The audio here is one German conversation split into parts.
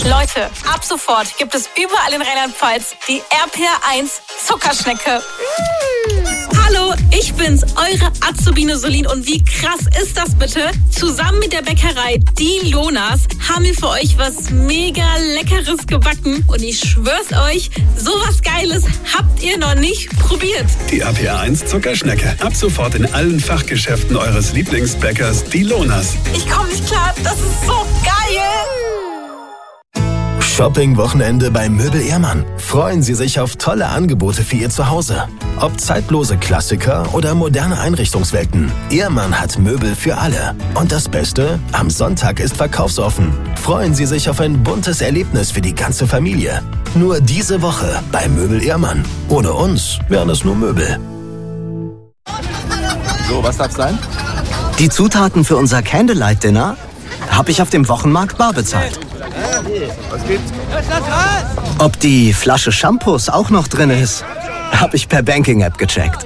Leute, ab sofort gibt es überall in Rheinland-Pfalz die RPR1 Zuckerschnecke. Hallo, ich bin's, eure Azubine Solin. Und wie krass ist das bitte? Zusammen mit der Bäckerei Die Lonas haben wir für euch was mega Leckeres gebacken. Und ich schwör's euch, sowas Geiles habt ihr noch nicht probiert. Die RPR1 Zuckerschnecke. Ab sofort in allen Fachgeschäften eures Lieblingsbäckers Die Lonas. Ich komme nicht klar, das ist so geil. Shopping-Wochenende bei Möbel Ehrmann. Freuen Sie sich auf tolle Angebote für Ihr Zuhause. Ob zeitlose Klassiker oder moderne Einrichtungswelten. Ehrmann hat Möbel für alle. Und das Beste? Am Sonntag ist verkaufsoffen. Freuen Sie sich auf ein buntes Erlebnis für die ganze Familie. Nur diese Woche bei Möbel Ehrmann. Ohne uns wären es nur Möbel. So, was darf's sein? Die Zutaten für unser Candlelight-Dinner habe ich auf dem Wochenmarkt bar bezahlt. Was gibt's? Ob die Flasche Shampoos auch noch drin ist, habe ich per Banking-App gecheckt.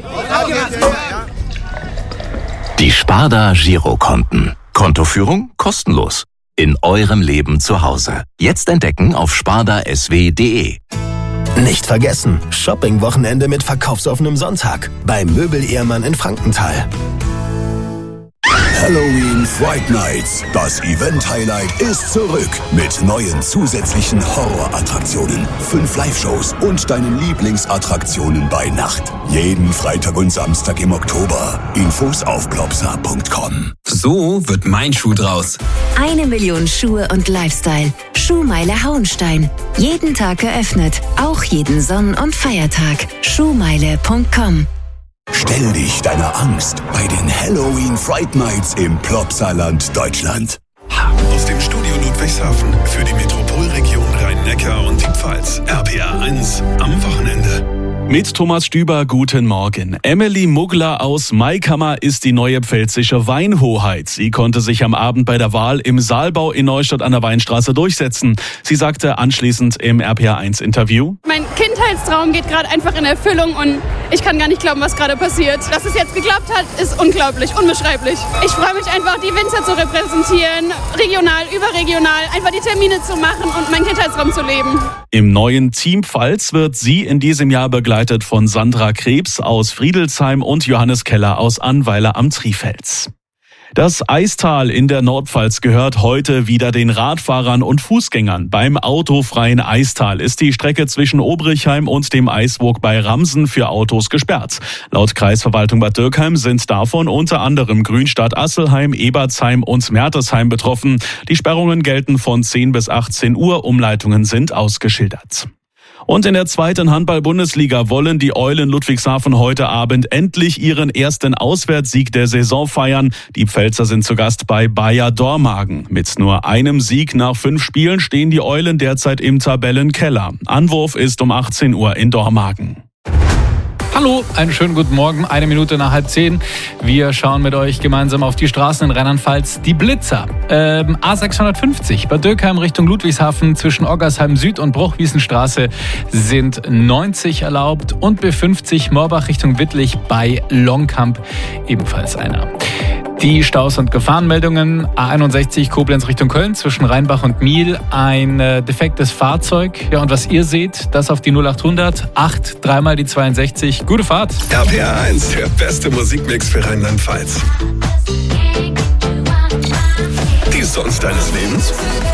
Die Sparda Girokonten. Kontoführung kostenlos. In eurem Leben zu Hause. Jetzt entdecken auf spardasw.de. Nicht vergessen, Shopping-Wochenende mit verkaufsoffenem Sonntag bei Möbel Ehrmann in Frankenthal. Halloween Fright Nights. Das Event-Highlight ist zurück mit neuen zusätzlichen Horrorattraktionen, 5 Live-Shows und deinen Lieblingsattraktionen bei Nacht. Jeden Freitag und Samstag im Oktober. Infos auf plopsa.com. So wird mein Schuh draus. 1 Million Schuhe und Lifestyle. Schuhmeile Hauenstein. Jeden Tag geöffnet. Auch jeden Sonn- und Feiertag. Schuhmeile.com. Stell dich deiner Angst bei den Halloween Fright Nights im Plopsaland Deutschland. Aus dem Studio Ludwigshafen für die Metropolregion Rhein-Neckar und die Pfalz. RPR1 am Wochenende. Mit Thomas Stüber, guten Morgen. Emily Mugler aus Maikammer ist die neue pfälzische Weinhoheit. Sie konnte sich am Abend bei der Wahl im Saalbau in Neustadt an der Weinstraße durchsetzen. Sie sagte anschließend im RPR1-Interview: Mein Kindheitstraum geht gerade einfach in Erfüllung und ich kann gar nicht glauben, was gerade passiert. Dass es jetzt geklappt hat, ist unglaublich, unbeschreiblich. Ich freue mich einfach, die Winzer zu repräsentieren, regional, überregional, einfach die Termine zu machen und meinen Kindheitstraum zu leben. Im neuen Team Pfalz wird sie in diesem Jahr begleitet von Sandra Krebs aus Friedelsheim und Johannes Keller aus Annweiler am Trifels. Das Eistal in der Nordpfalz gehört heute wieder den Radfahrern und Fußgängern. Beim autofreien Eistal ist die Strecke zwischen Obrichheim und dem Eiswoog bei Ramsen für Autos gesperrt. Laut Kreisverwaltung Bad Dürkheim sind davon unter anderem Grünstadt, Asselheim, Ebertsheim und Mertesheim betroffen. Die Sperrungen gelten von 10 bis 18 Uhr. Umleitungen sind ausgeschildert. Und in der zweiten Handball-Bundesliga wollen die Eulen Ludwigshafen heute Abend endlich ihren ersten Auswärtssieg der Saison feiern. Die Pfälzer sind zu Gast bei Bayer Dormagen. Mit nur einem Sieg nach 5 Spielen stehen die Eulen derzeit im Tabellenkeller. Anwurf ist um 18 Uhr in Dormagen. Hallo, einen schönen guten Morgen, 1 Minute nach 9:30. Wir schauen mit euch gemeinsam auf die Straßen in Rheinland-Pfalz. Die Blitzer, A650, Bad Dürkheim Richtung Ludwigshafen zwischen Oggersheim Süd und Bruchwiesenstraße sind 90 erlaubt und B50 Morbach Richtung Wittlich bei Longkamp ebenfalls einer. Die Staus und Gefahrenmeldungen: A61 Koblenz Richtung Köln zwischen Rheinbach und Miel ein defektes Fahrzeug. Ja, und was ihr seht, das auf die 0800 8 3 die 62. Gute Fahrt. RPR1, der beste Musikmix für Rheinland-Pfalz. Die Songs deines Lebens?